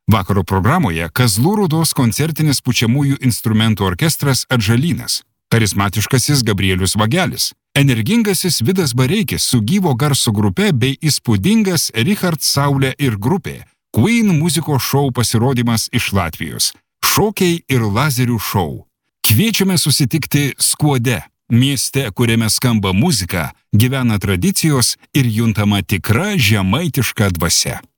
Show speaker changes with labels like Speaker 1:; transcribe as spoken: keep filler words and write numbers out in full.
Speaker 1: Vakaro programoje Kazlų Rūdos koncertinis pučiamųjų instrumentų orkestras Atžalynas, charizmatiškasis Gabrielius Vagelis, energingasis Vidas Bareikis su gyvo garso grupe bei įspūdingas Richard Saulė ir grupė Queen muzikos šou pasirodymas iš Latvijos, šokiai ir lazerių šou. Kviečiame susitikti Skuode, mieste, kuriame skamba muzika, gyvena tradicijos ir juntama tikra žemaitiška dvasia.